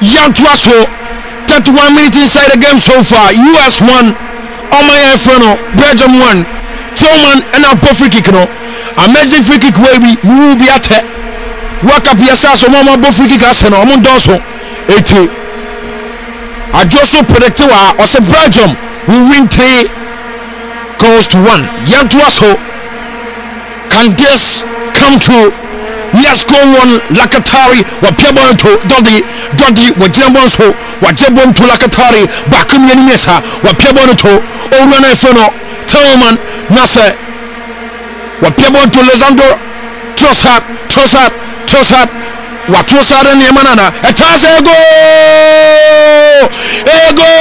Yantuaso 31 minutes inside the game so far. US 1, Omaya Freno, Belgium 1. Tillman and a free kick no. Amazing free kick where we will be at it. Work up your sass on my free kick as an Omon Dosso 80. I just so predicted or say Belgium will win 3 goals to 1. Yantuaso, can this come true? Let's go on Lakatari wa Piabon to Dodi wa Jambon so wa Jambon to Lakatari Bakum Yenimesa wa Piabon to Orana Feno Tillman Nasa wa Piabon to Lesandro Trossard wa Trossard and Yamanana a chance a goal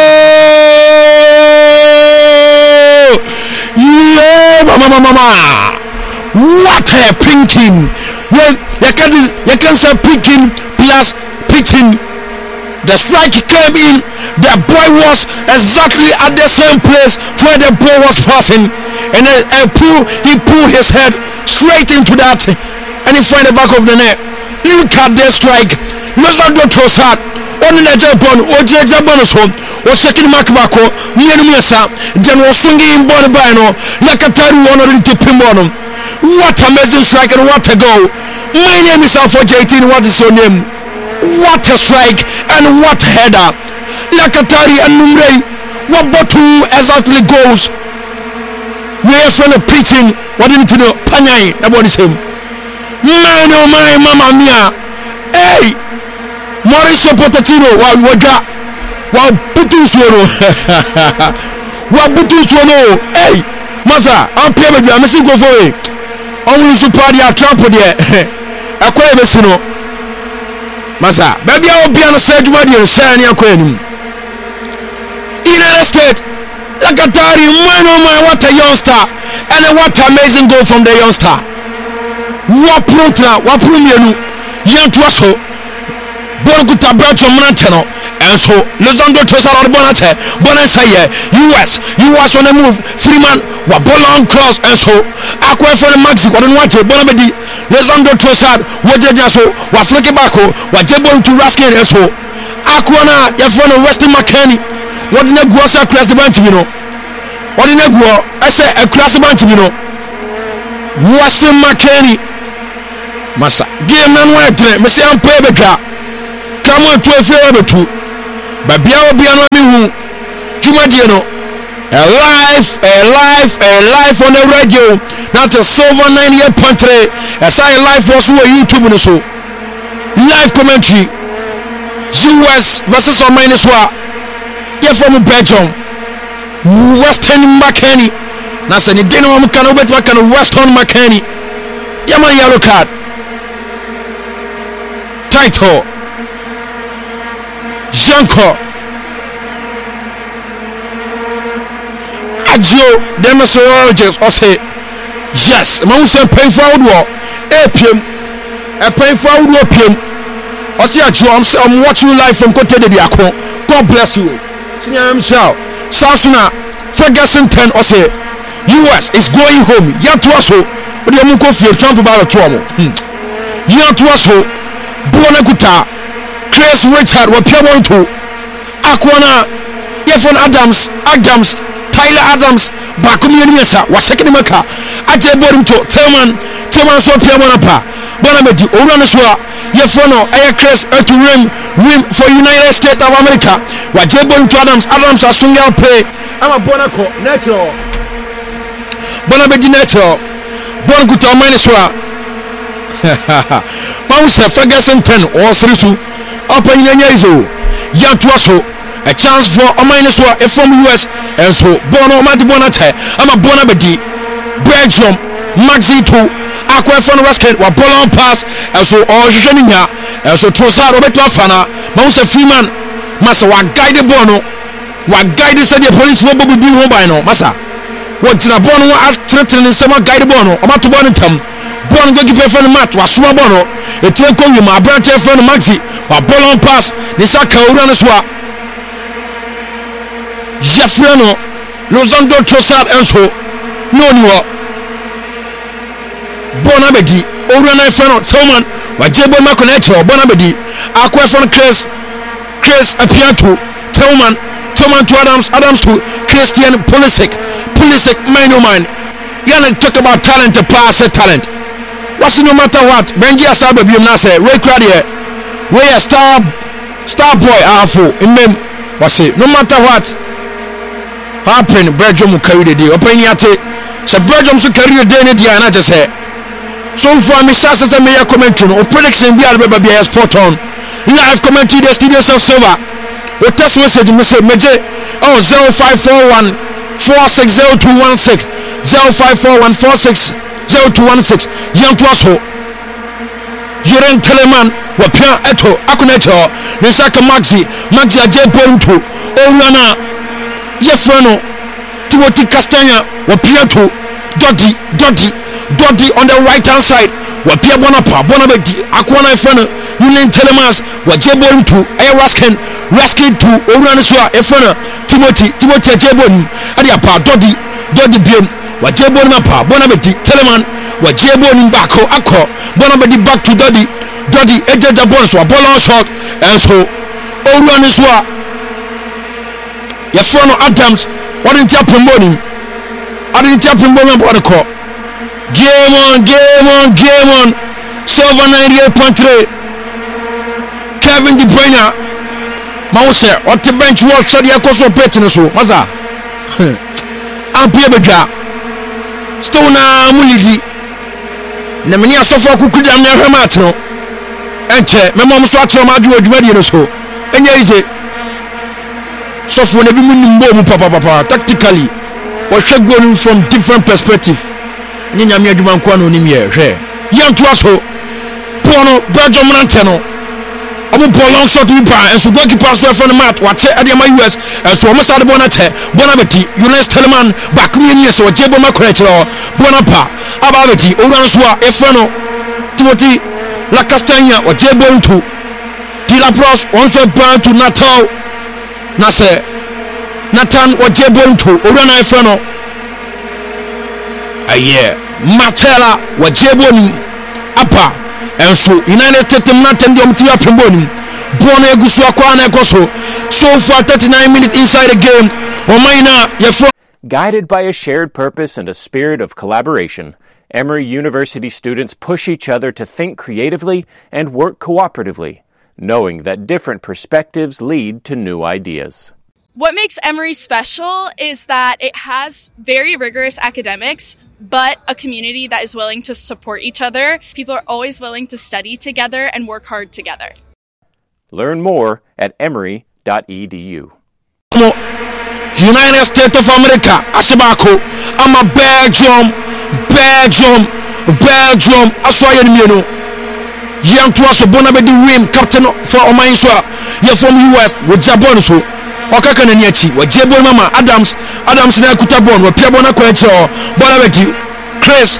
yeah mama what a pinking. Well, you can say picking plus pitching. The strike came in. The boy was exactly at the same place where the ball was passing, and he pulled his head straight into that, and he found the back of the net. Look at the strike. Lozando Trossard on the Jabon, OJ Jabonoso, or second Makbako, Miasa, then was swinging in body by no, Lakatari honoring to Pimbono. What amazing strike and what a goal. My name is Alpha 18. What is your name? What a strike and what header. Lakatari and Numrei. What bottle exactly goes? We are from the pitching. What do you need to know? Panyai. That one is him. My no my mama mia. Hey! Mauricio Pochettino. Wow Butu Suono. Wow Butu Suono. Hey! Masa, I'm playing with you. I'm go for it. Only super dia trample there. Akwa besino. Masa, baby I will be on the stage with you say any akwa nim. United States, Lakatari, man oh my what a youngster and what amazing goal from the youngster. What prontra, what premium Yantuaso. Borguta Belgium Manteno and so Lozando Trossard Bonate Bonasaye US on the move Freeman wa Bolon cross and so Aqua for the Maxi what want Bonabedi Lozando Trossard Wajajaso wa Flicky Bako wa Jebon to Raskin and so Aquana Yafona Weston McKenny what in a Guasa Class Bantimino what in a Gua I say a Class Bantimino Weston McKenny Massa Game man white Messi and Pebeka come on to a fair two, but Biao Biano Mihu, Chumadiano, a live on the radio, not a silver 98.3, as I live was who YouTube and so. Live commentary, US versus or minus what? You're from Belgium, Western McKenny, Nasa, the dinner of Canova, Western McKenny, Yama yellow card, title. Janko Adjo Demesorologist or say yes, Mount Pain Forward War APM a Pain Forward War PM or say I'm watching live from Cote de Diaco. God bless you. Sasuna Ferguson 10 or say US is going home. Yantuaso with the Munko Field Trump about a Tuamo. Yantuaso Bonaguta Chris Richard wa Piabon to Aquana Yefon Adams Tyler Adams Bakumi Yenimesa was second Maka Ajebon to Tillman so Piabon apa Bonamedi Oranaswa Yefono Chris to rim for United States of America wa Jebon to Adams asunga play ama Bonako natural Bonamedi natural Bonaguta Maniswa Mausa Ferguson 10 or 3 Upper Yanyazo, Yantuaso, a chance for a minus one from US, and so Bono Mati Bonate, I'm a Bonabedi, Belgium, Maxi 2, Aqua from Rasket, or Bolon Pass, and so all Jenia, and so Trossard Roberto Fana, Mousa Freeman, Massa, what guided Bono, what guided said the police will be mobile, Massa. What did a Bono at threatening some guided Bono, about to Bonatum. Born go give friend mat was small bono e tie ko wi ma brante friend maxi wa bolon pass ni saka ura no soa Jafreno Lozando Trossard enso no ni wo Bonabedi ura na friend Tillman wa jebo ma connect Bonabedi akwa friend Chris Chris Apiato, Tillman to Adams to Christian Pulisic, man no man. You talk about talent, pass talent. What's no matter what? Benji Asabe Biumna say, Ray Cradier, Ray a star boy, Afo, in mem, what's it? No matter what happen, Belgium will carry the day. Open yate, so Belgium should carry the day, and I just say. So for me, Sasa Maya commenting, or prediction be able to be a spot on. Live commentary, the studios of Silver. What test message, Mr. Major? Oh, 0541 460216 0541 460216. Young to us, Juren Teleman, Wapia Eto, Akuneto, Nisaka Maxi Ajay Bonto, Orana, Yefrano, Timothy Castagna, Wapia to Dodgy on the right hand side. Wapia Bonabeti, Aquana Efrana, Julian Telemans, Wajebon to Raskin to Oransua Efrana, Timothy Jebon, Adiapa, Dodgy Bien, Wajebon Mapa, Bonabeti, Teleman, Wajebon Bako, Ako, Bonabeti back to Dodgy, Eja Bonswa, Bolon shot, and so Oransua Yefrano Adams, what in Japan morning? I didn't tap him about the call. Game on. Silver 98.3. Kevin De Bruyne. Mause, what the bench was shot your course of betting so. Maza. I'm Piabeja. Stone Mulidi. Nemania Sofa could and never matno. And my mom swat from Madu Ready so. And here is it. So for the women, Papa, tactically. Or check going from different perspective. Ninya mi adwuma kwa no nim ye hwe. Yan to aso. Pono Belgium Nanteno. Omo ball long shot we pa and so goalkeeper so for the match. What at the US and so almost at bona che. Bonabeti, Younes Teleman back me ni so Jebo Makrechero. Bonapa. Ababeti, Oranswa Efrano. Timothy La Castagna or Jebo into Dilapros once burn to Natal. Nase Nathan or Jebon to Orana Efrano. A year, Marcella or Jebon Apa, and so United States Nathan Yomtia Pimbonim, Bone Guswakwana Koso. So far, 39 minutes inside the game. Omaina Yefro. Guided by a shared purpose and a spirit of collaboration, Emory University students push each other to think creatively and work cooperatively, knowing that different perspectives lead to new ideas. What makes Emory special is that it has very rigorous academics, but a community that is willing to support each other. People are always willing to study together and work hard together. Learn more at emory.edu. United States of America, Ashibako, I'm a Belgium, Aswayan Mino. Young to us, Bonabedi Wim, captain for Omainswa, you're from US with Jabonso. Okaka na niachi wa Jebo Mama Adams na kutabon wa pia bona kwa echo Bonabeti Chris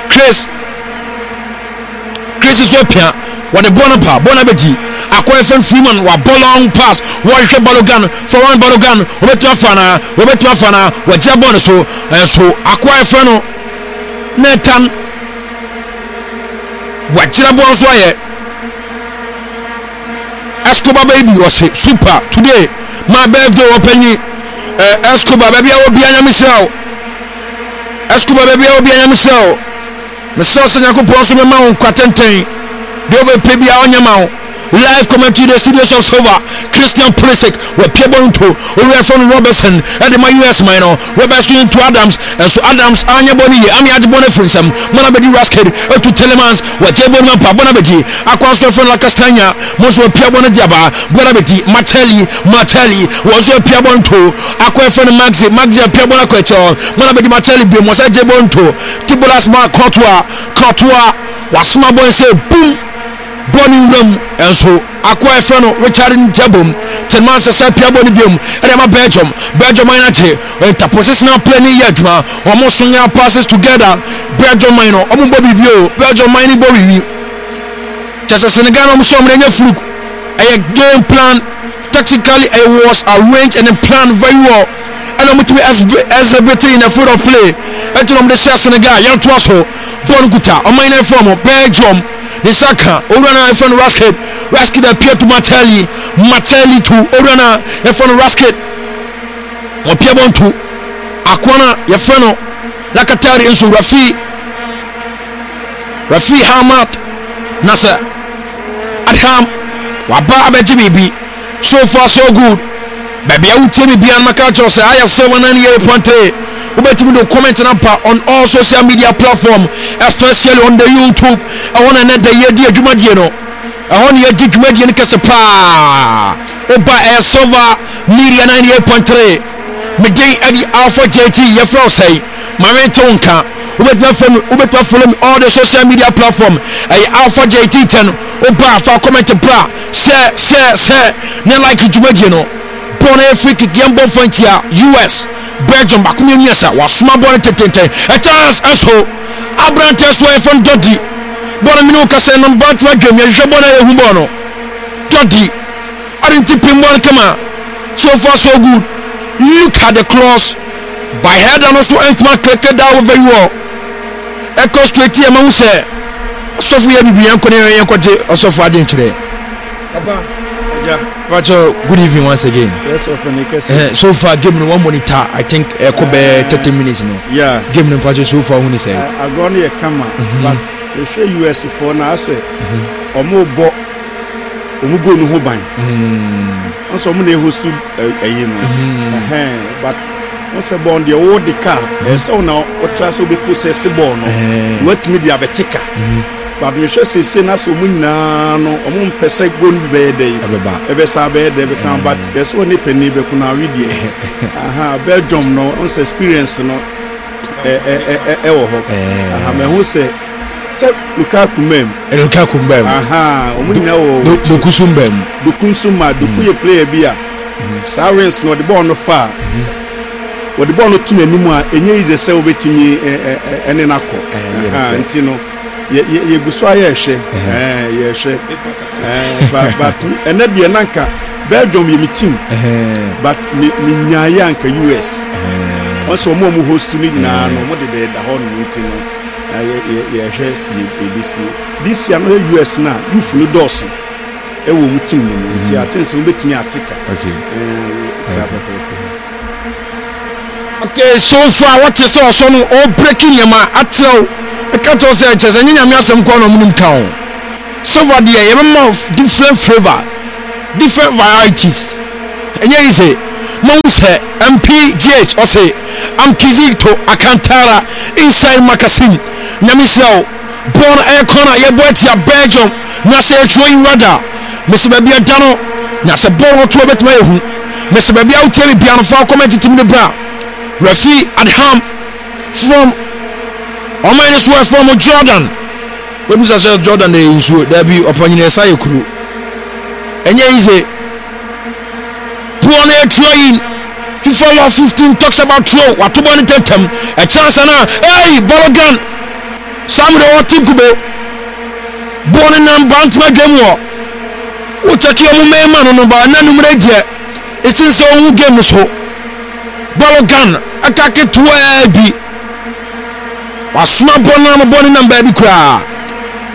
so pia wa de Bonabeti akwa FM Freeman wa bolong pass wa hwe Balogan for one Balogan obetu afana wa Jabon so akwa FM no Nathan wa Jabon so aye Escobar baby was super today. My birthday open Escobar baby I will be an Michelle. Michelle Senyaku Ponso Mama Quatenten. They will pay be on your mouth. Live commentary the studios of Silver, Christian Pulisic, where Piebon to from Robertson, and the US minor, Robertson to Adams, and so Adams, Anya Boni, Amiat Bonifrism, Monabedi Rasket, to Telemans, where Jebon Mapa, Bonabedi, Aquaso from La Castagna, most were Piabona Jaba, Bonabedi, Martelli, was a Piabon to Aqua from Maxi Piabona Quecho, Monabedi Martelli, was a Jebon to Tibulas Mark Cotua, was small boy say, boom. Bonnie room and so Aqua Frano Richard Tabum Telmas Sapia Bonibium and I'm a Belgium Minate and the positional plenty yetma almost now passes together Belgium minor Bobby Bio Belgium mining Bobby just as Senegal Somrenia Fluke a game plan tactically it was arranged and planned very well and I'm to be as in a foot of play and to the Senegal young Twasso Bonguta or minor from Belgium Nisaka, Urana from Rasket, Rasket appear to Martelli to Orana yɛfrɛ no Rasket ɔpia bɔnto Akwana yɛfrɛ no Lakatari nso Rafi Hamad Nasa Adham waba abɛgye biribi so far so good baby I will tell me beyond my culture say I have 798.3 ubetimi do comment number on all social media platform especially on the YouTube I want to net the year di adwumadie no I want you di adwumadie no kese pa oba silver media 98.3 me dey edi Alpha JT yefro say mame tonka ubetwa follow me all the social media platform Alpha JT 10 oba fa comment bra share ne like adwumadie no born free kick yambo frontier US Belgium bakumi miasa wasuma born tetente a chance aso abrantes way from Dodi born minu kase no bant wa dwam ye born e hu born Dodi arinti pimbon kama so far so good look at the cross by head and also enkma keke da over you echo straight here ma hu say so fu ya bibia ko ne yankote osofu ade nkire papa good evening once again. Yes, so far, game no one monitor. I think could be 30 minutes. No. Yeah. Game no project so far. When you say, I go on here camera, but they show US for now. I say, omo bo, omo go no hoban. Also, omo ne host to but once a born the old the car. So now what tries to be processed born. What media be checker. But me sure say na so munna no omo pese go no be dey ebe sa be dey be kan but there's one penny be kuna we dey Belgium no on experience no wo ho me hu say Lukaku mem omo nya wo dokunsumba dokuye player bia Sirens no the ball no far what the ball no tun animu a enye is say obetimi ene nako ntino ye guswa ye hwe but ene de nanka Belgium ye team but me nyaaya anka US also mo host ni na no mo de da ho no ntino ye hwe ABC this year no US na youth no doso e wo mu team no nti atense mo betimi atika okay so far what is also no all breaking yama atro I can't say just any nyamiasem ko no munum town silver there you of different flavor different varieties enye ise mo say MPGH or say Amkizito Akantara inside Makasim nyamisel born air corner ye boetia Belgium na say showing radar Mr. Baby Adano na say born to bet my hu Mr. Baby out tell me piano for comment team the bra Rafi Adham from Ominous were from Jordan. When Mr. Says Jordan, they use there be upon your side crew. And here is a poor trying to follow 15 talks about throw what to burn them a chance and hey, Balogan. Some of the what to be born in and bound to my game war. What take your man on about none of it's in so game so Balogan attack it to be. Wasuma bona no boni na baby kra